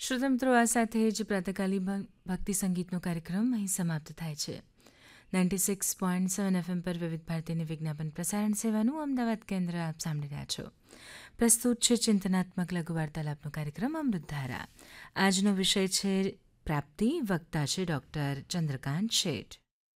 શ્રોતા મિત્રો, આ સાથે જ પ્રાતઃકાલી ભક્તિ સંગીતનો કાર્યક્રમ અહીં સમાપ્ત થાય છે. 96.7 FM પર વિવિધ ભારતીની વિજ્ઞાપન પ્રસારણ સેવાનું અમદાવાદ કેન્દ્ર આપ સાંભળી રહ્યા છો. પ્રસ્તુત છે ચિંતનાત્મક લઘુ વાર્તાલાપનો કાર્યક્રમ અમૃતધારા. આજનો વિષય છે પ્રાપ્તિ. વક્તા છે ડૉક્ટર ચંદ્રકાંત શેઠ.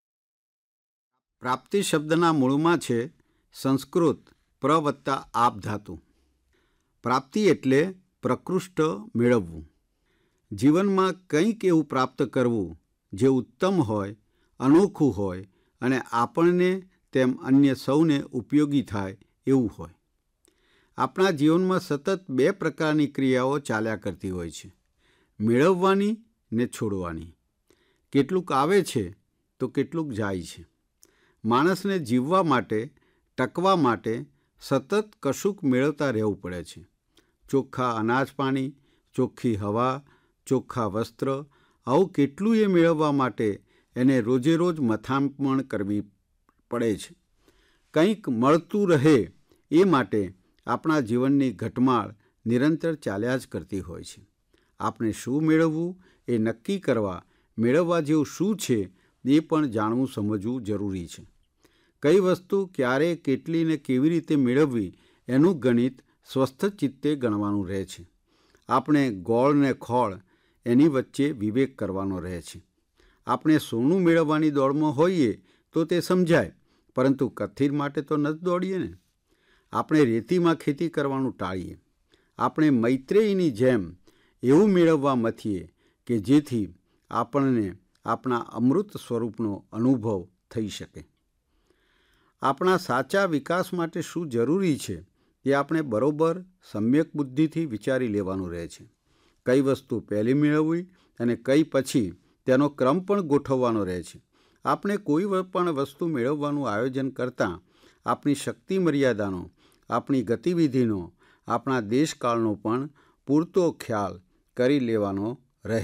પ્રાપ્તિ શબ્દના મૂળમાં છે સંસ્કૃત પ્ર વત્તા આપ ધાતુ. પ્રાપ્તિ એટલે પ્રકૃષ્ટ મેળવવું. જીવનમાં કંઈક એવું પ્રાપ્ત કરવું જે ઉત્તમ હોય, અનોખું હોય અને આપણને તેમ અન્ય સૌને ઉપયોગી થાય એવું હોય. આપણા જીવનમાં સતત બે પ્રકારની ક્રિયાઓ ચાલ્યા કરતી હોય છે, મેળવવાની ને છોડવાની. કેટલુંક આવે છે તો કેટલુંક જાય છે. માણસને જીવવા માટે, ટકવા માટે સતત કશુંક મેળવતા રહેવું પડે છે. ચોખ્ખા અનાજ પાણી, ચોખ્ખી હવા, ચોખ્ખા વસ્ત્ર, આવું કેટલું એ મેળવવા માટે એને રોજે રોજ મથામણ કરવી પડે છે. કંઈક મળતું રહે એ માટે આપણા જીવનની ઘટમાળ નિરંતર ચાલ્યા જ કરતી હોય છે. આપણે શું મેળવવું એ નક્કી કરવા મેળવવા જેવું શું છે એ પણ જાણવું સમજવું જરૂરી છે. કઈ વસ્તુ ક્યારે, કેટલી ને કેવી રીતે મેળવવી એનું ગણિત સ્વસ્થ ચિત્તે ગણવાનું રહે છે. આપણે ગોળ ને ખોળ એની વચ્ચે વિવેક કરવાનો રહે છે. આપણે સોનું મેળવવાની દોડમાં હોઈએ તો તે સમજાય, પરંતુ કથિર માટે તો ન જ દોડીએ ને. આપણે રેતીમાં ખેતી કરવાનું ટાળીએ. આપણે મૈત્રેયીની જેમ એવું મેળવવા મથીએ કે જેથી આપણને આપણા અમૃત સ્વરૂપનો અનુભવ થઈ શકે. આપણા સાચા વિકાસ માટે શું જરૂરી છે એ આપણે બરોબર સમ્યક બુદ્ધિથી વિચારી લેવાનું રહે છે. કઈ વસ્તુ પહેલી મેળવવી અને કઈ પછી તેનો ક્રમ પણ ગોઠવવાનો રહે છે. આપણે કોઈ પણ વસ્તુ મેળવવાનું આયોજન કરતાં આપણી શક્તિ મર્યાદાનો, આપણી ગતિવિધિનો, આપણા દેશકાળનો પણ પૂરતો ખ્યાલ કરી લેવાનો